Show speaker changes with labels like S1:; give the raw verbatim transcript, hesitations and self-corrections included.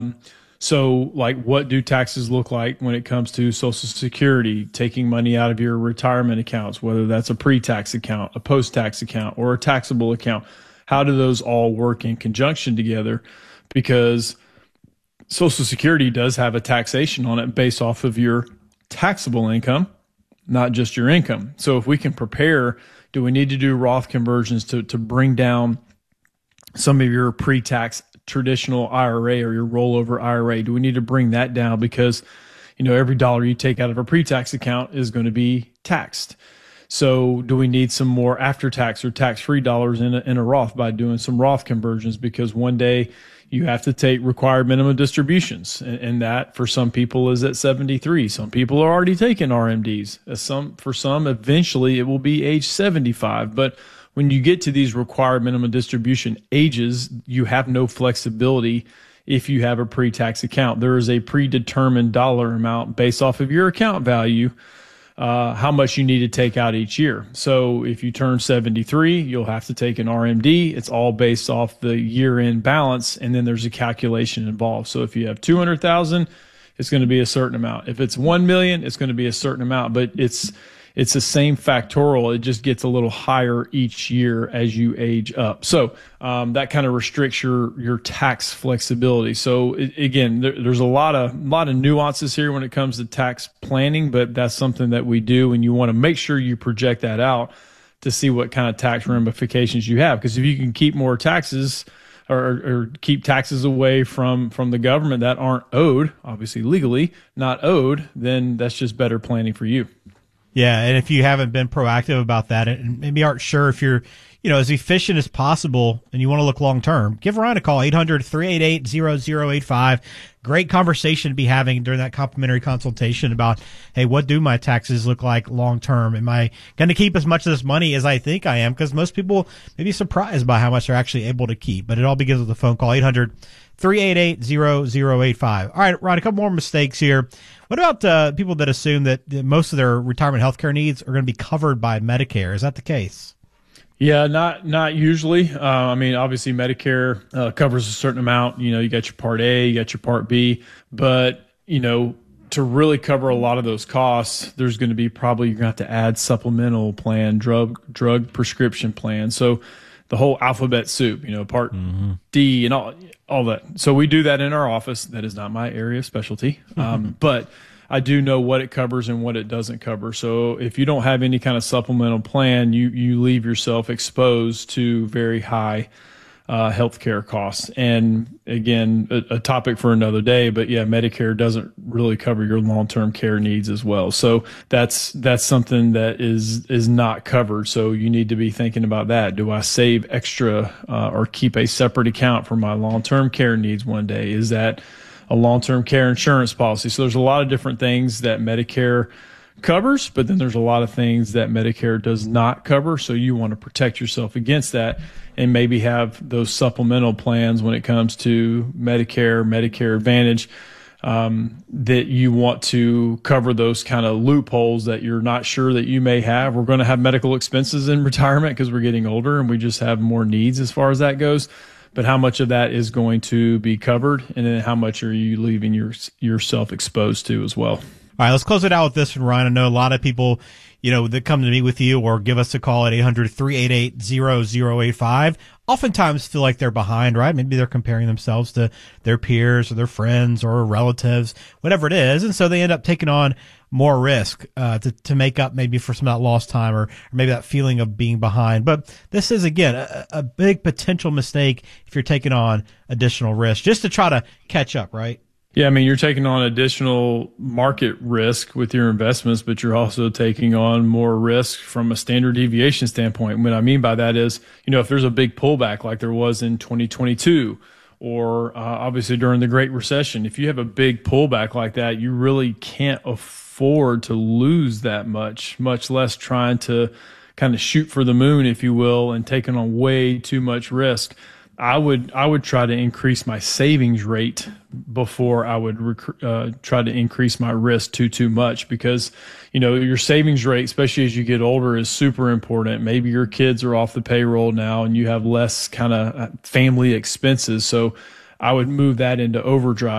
S1: So, like, what do taxes look like when it comes to Social Security, taking money out of your retirement accounts, whether that's a pre-tax account, a post-tax account, or a taxable account? How do those all work in conjunction together? Because Social Security does have a taxation on it based off of your taxable income, not just your income. So if we can prepare, do we need to do Roth conversions to, to bring down some of your pre-tax traditional I R A or your rollover I R A? Do we need to bring that down? Because, you know, every dollar you take out of a pre-tax account is going to be taxed. So do we need some more after-tax or tax-free dollars in a, in a Roth by doing some Roth conversions? Because one day you have to take required minimum distributions. And, and that for some people is at seventy-three. Some people are already taking R M Ds. Some, for some, eventually it will be age seventy-five. But when you get to these required minimum distribution ages, you have no flexibility if you have a pre-tax account. There is a predetermined dollar amount based off of your account value, uh, how much you need to take out each year. So if you turn seventy-three, you'll have to take an R M D. It's all based off the year-end balance, and then there's a calculation involved. So if you have two hundred thousand dollars, it's going to be a certain amount. If it's one million dollars, it's going to be a certain amount, but it's It's the same factorial. It just gets a little higher each year as you age up. So um, that kind of restricts your your tax flexibility. So it, again, there, there's a lot of lot of nuances here when it comes to tax planning, but that's something that we do, and you want to make sure you project that out to see what kind of tax ramifications you have. Because if you can keep more taxes or, or keep taxes away from from the government that aren't owed, obviously legally not owed, then that's just better planning for you.
S2: Yeah, and if you haven't been proactive about that and maybe aren't sure if you're, you know, as efficient as possible and you want to look long term, give Ryan a call, eight hundred, three eight eight, zero zero eight five. Great conversation to be having during that complimentary consultation about, hey, what do my taxes look like long term? Am I going to keep as much of this money as I think I am? Because most people may be surprised by how much they're actually able to keep. But it all begins with a phone call, eight hundred, three eight eight, zero zero eight five. All right, Ryan, a couple more mistakes here. What about uh, people that assume that most of their retirement health care needs are going to be covered by Medicare? Is that the case?
S1: Yeah, not not usually. Uh, I mean, obviously Medicare uh, covers a certain amount. You know, you got your Part A, you got your Part B, but you know, to really cover a lot of those costs, there's going to be probably you're going to have to add supplemental plan, drug drug prescription plan. So the whole alphabet soup, you know, Part mm-hmm. D and all all that. So we do that in our office. That is not my area of specialty, um, but I do know what it covers and what it doesn't cover. So if you don't have any kind of supplemental plan, you you leave yourself exposed to very high uh, healthcare costs. And again, a, a topic for another day. But yeah, Medicare doesn't really cover your long-term care needs as well. So that's that's something that is is not covered. So you need to be thinking about that. Do I save extra uh, or keep a separate account for my long-term care needs one day? Is that a long-term care insurance policy? So there's a lot of different things that Medicare covers, but then there's a lot of things that Medicare does not cover. So you want to protect yourself against that and maybe have those supplemental plans when it comes to Medicare, Medicare Advantage, um, that you want to cover those kind of loopholes that you're not sure that you may have. We're going to have medical expenses in retirement because we're getting older and we just have more needs as far as that goes. But how much of that is going to be covered, and then how much are you leaving your, yourself exposed to as well?
S2: All right, let's close it out with this one, Ryan. I know a lot of people, you know, that come to meet with you or give us a call at eight hundred, three eight eight, zero zero eight five oftentimes feel like they're behind, right? Maybe they're comparing themselves to their peers or their friends or relatives, whatever it is. And so they end up taking on more risk uh, to, to make up maybe for some of that lost time or, or maybe that feeling of being behind. But this is, again, a, a big potential mistake if you're taking on additional risk just to try to catch up, right?
S1: Yeah, I mean, you're taking on additional market risk with your investments, but you're also taking on more risk from a standard deviation standpoint. What I mean by that is, you know, if there's a big pullback like there was in twenty twenty-two or uh, obviously during the Great Recession, if you have a big pullback like that, you really can't afford to lose that much, much less trying to kind of shoot for the moon, if you will, and taking on way too much risk. I would I would try to increase my savings rate before I would rec- uh, try to increase my risk too too much, because you know your savings rate, especially as you get older, is super important. Maybe your kids are off the payroll now and you have less kind of family expenses. So I would move that into overdrive